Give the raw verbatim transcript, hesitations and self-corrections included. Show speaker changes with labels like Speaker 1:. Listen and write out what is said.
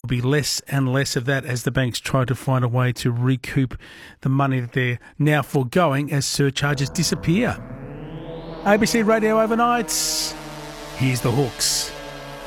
Speaker 1: be less and less of that as the banks try to find a way to recoup the money that they're now foregoing as surcharges disappear. A B C Radio Overnights. Here's the hooks.